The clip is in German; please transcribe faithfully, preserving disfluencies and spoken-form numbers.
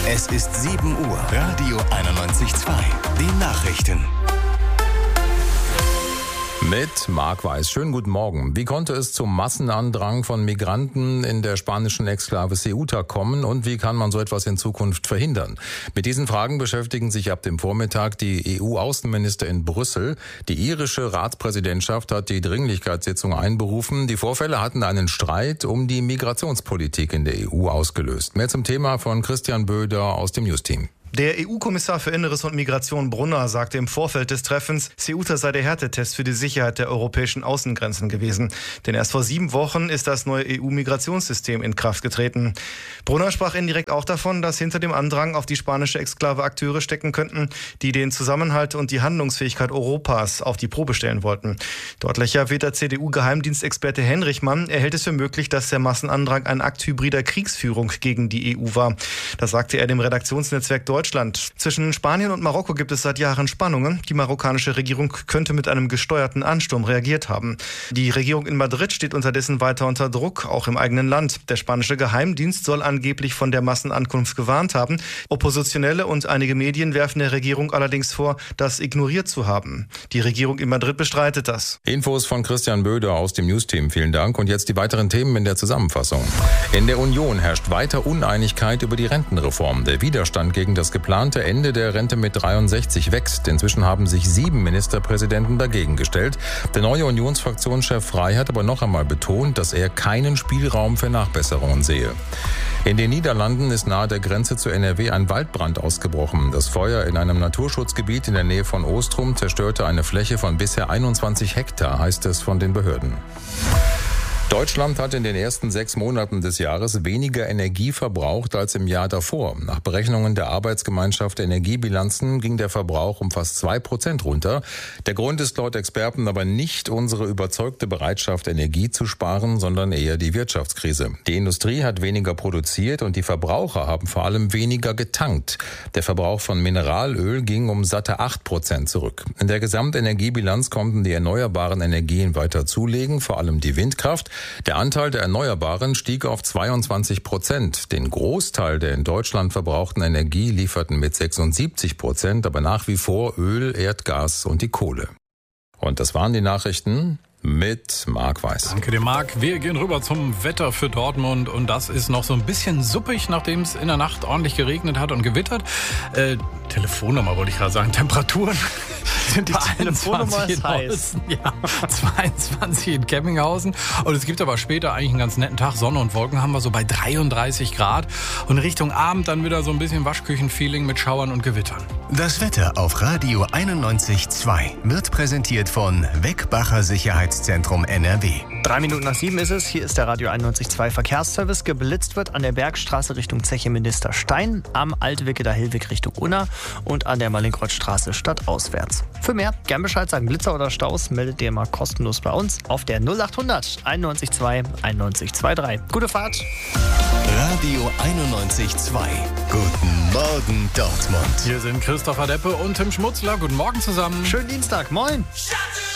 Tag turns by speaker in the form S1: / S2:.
S1: Es ist sieben Uhr. Radio einundneunzig Komma zwei. Die Nachrichten.
S2: Mit Marc Weiß. Schönen guten Morgen. Wie konnte es zum Massenandrang von Migranten in der spanischen Exklave Ceuta kommen und wie kann man so etwas in Zukunft verhindern? Mit diesen Fragen beschäftigen sich ab dem Vormittag die E U-Außenminister in Brüssel. Die irische Ratspräsidentschaft hat die Dringlichkeitssitzung einberufen. Die Vorfälle hatten einen Streit um die Migrationspolitik in der E U ausgelöst. Mehr zum Thema von Christian Böder aus dem News-Team.
S3: Der E U-Kommissar für Inneres und Migration Brunner sagte im Vorfeld des Treffens, Ceuta sei der Härtetest für die Sicherheit der europäischen Außengrenzen gewesen. Denn erst vor sieben Wochen ist das neue E U-Migrationssystem in Kraft getreten. Brunner sprach indirekt auch davon, dass hinter dem Andrang auf die spanische Exklave Akteure stecken könnten, die den Zusammenhalt und die Handlungsfähigkeit Europas auf die Probe stellen wollten. Deutlicher wird der C D U-Geheimdienstexperte Henrichmann. Er hält es für möglich, dass der Massenandrang ein Akt hybrider Kriegsführung gegen die E U war. Das sagte er dem Redaktionsnetzwerk Deutschland. Zwischen Spanien und Marokko gibt es seit Jahren Spannungen. Die marokkanische Regierung könnte mit einem gesteuerten Ansturm reagiert haben. Die Regierung in Madrid steht unterdessen weiter unter Druck, auch im eigenen Land. Der spanische Geheimdienst soll angeblich von der Massenankunft gewarnt haben. Oppositionelle und einige Medien werfen der Regierung allerdings vor, das ignoriert zu haben. Die Regierung in Madrid bestreitet das.
S2: Infos von Christian Böder aus dem News-Team. Vielen Dank. Und jetzt die weiteren Themen in der Zusammenfassung. In der Union herrscht weiter Uneinigkeit über die Rentenreform. Der Widerstand gegen das geplante Ende der Rente mit dreiundsechzig wächst. Inzwischen haben sich sieben Ministerpräsidenten dagegen gestellt. Der neue Unionsfraktionschef Frey hat aber noch einmal betont, dass er keinen Spielraum für Nachbesserungen sehe. In den Niederlanden ist nahe der Grenze zu N R W ein Waldbrand ausgebrochen. Das Feuer in einem Naturschutzgebiet in der Nähe von Oostrum zerstörte eine Fläche von bisher einundzwanzig Hektar, heißt es von den Behörden. Deutschland hat in den ersten sechs Monaten des Jahres weniger Energie verbraucht als im Jahr davor. Nach Berechnungen der Arbeitsgemeinschaft Energiebilanzen ging der Verbrauch um fast zwei Prozent runter. Der Grund ist laut Experten aber nicht unsere überzeugte Bereitschaft, Energie zu sparen, sondern eher die Wirtschaftskrise. Die Industrie hat weniger produziert und die Verbraucher haben vor allem weniger getankt. Der Verbrauch von Mineralöl ging um satte acht Prozent zurück. In der Gesamtenergiebilanz konnten die erneuerbaren Energien weiter zulegen, vor allem die Windkraft. Der Anteil der Erneuerbaren stieg auf zweiundzwanzig Prozent. Den Großteil der in Deutschland verbrauchten Energie lieferten mit sechsundsiebzig Prozent, aber nach wie vor Öl, Erdgas und die Kohle. Und das waren die Nachrichten mit Marc Weiß.
S4: Danke dir, Marc. Wir gehen rüber zum Wetter für Dortmund und das ist noch so ein bisschen suppig, nachdem es in der Nacht ordentlich geregnet hat und gewittert. Äh, Telefonnummer wollte ich gerade sagen. Temperaturen sind die Telefonnummer ist heiß. Ja, zweiundzwanzig in Kemminghausen. Und es gibt aber später eigentlich einen ganz netten Tag. Sonne und Wolken haben wir so bei dreiunddreißig Grad. Und Richtung Abend dann wieder so ein bisschen Waschküchen-Feeling mit Schauern und Gewittern.
S1: Das Wetter auf Radio einundneunzig Komma zwei wird präsentiert von Weckbacher Sicherheitszentrum N R W.
S5: Drei Minuten nach sieben ist es. Hier ist der Radio einundneunzig Komma zwei Verkehrsservice. Geblitzt wird an der Bergstraße Richtung Zeche Ministerstein, am Altwickeler Hillweg Richtung Unna und an der Mallinckrodtstraße stadtauswärts. Für mehr gern Bescheid sagen, Blitzer oder Staus, meldet ihr mal kostenlos bei uns auf der null achthundert einundneunzig Komma zwei einundneunzig Komma zweiunddreißig. Gute Fahrt!
S1: Radio einundneunzig Komma zwei. Guten Morgen, Dortmund.
S4: Hier sind Christopher Deppe und Tim Schmutzler. Guten Morgen zusammen.
S5: Schönen Dienstag. Moin!